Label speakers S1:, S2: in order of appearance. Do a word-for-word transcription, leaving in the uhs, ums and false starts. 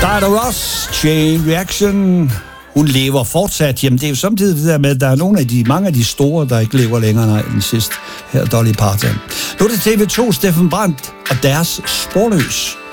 S1: Diana Ross, Chain Reaction. Hun lever fortsat. Jamen, det er jo samtidig det der med, at der er nogle af de, mange af de store, der ikke lever længere nej, end sidst. Her Dolly Parton. Nu er det T V to, Steffen Brandt og deres Sporløs.